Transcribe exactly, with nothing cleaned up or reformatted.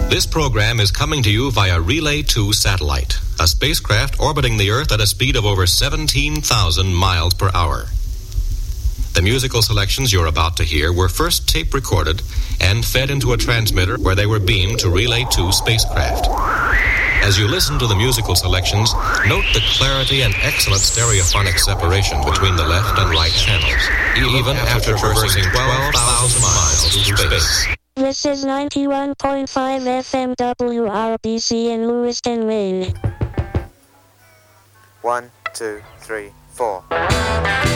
This program is coming to you via Relay two satellite, a spacecraft orbiting the Earth at a speed of over seventeen thousand miles per hour. The musical selections you're about to hear were first tape recorded and fed into a transmitter where they were beamed to Relay two spacecraft. As you listen to the musical selections, note the clarity and excellent stereophonic separation between the left and right channels, even after traversing twelve thousand miles through space. This is ninety-one point five F M W R B C in Lewiston, Maine. One, two, three, four.